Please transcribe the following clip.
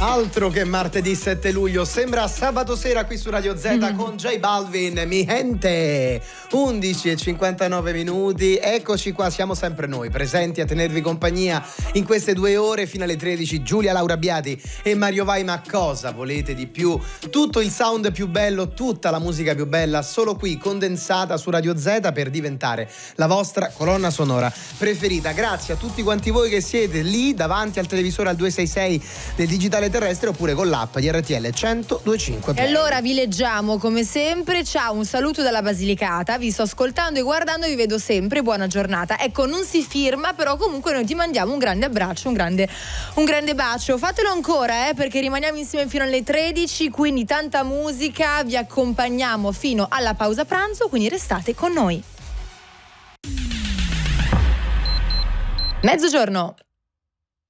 Altro che martedì 7 luglio, sembra sabato sera qui su Radio Z con J Balvin, mi gente. 11:59 minuti, eccoci qua, siamo sempre noi presenti a tenervi compagnia in queste 2 ore fino alle 13. Giulia Laura Biati e Mario Vai, ma cosa volete di più? Tutto il sound più bello, tutta la musica più bella, solo qui condensata su Radio Z per diventare la vostra colonna sonora preferita. Grazie a tutti quanti voi che siete lì davanti al televisore al 266 del digitale terrestre oppure con l'app di RTL 102.5. E allora vi leggiamo come sempre. Ciao, un saluto dalla Basilicata, vi sto ascoltando e guardando, vi vedo sempre, buona giornata. Ecco, non si firma, però comunque noi ti mandiamo un grande abbraccio, un grande bacio. Fatelo ancora, perché rimaniamo insieme fino alle 13, quindi tanta musica, vi accompagniamo fino alla pausa pranzo, quindi restate con noi. Mezzogiorno.